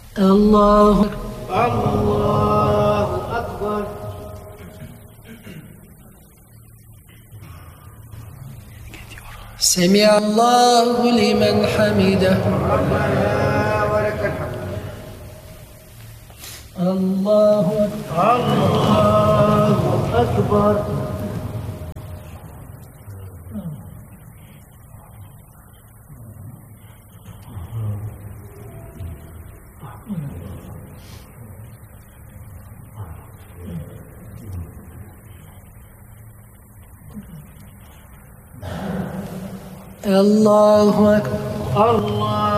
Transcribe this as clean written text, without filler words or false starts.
الله أكبر. سمع الله لمن حمده. ربنا ولك الحمد. الله أكبر. الله أكبر. الله